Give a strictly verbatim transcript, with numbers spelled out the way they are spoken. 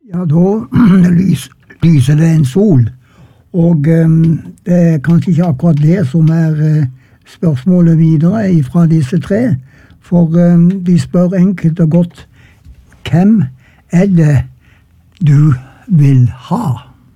Ja, da lys, lyser det en sol, og um, det er kanskje ikke akkurat det som er uh, spørsmålet videre fra disse tre, for um, de spør enkelt og godt, hvem er det du vil ha?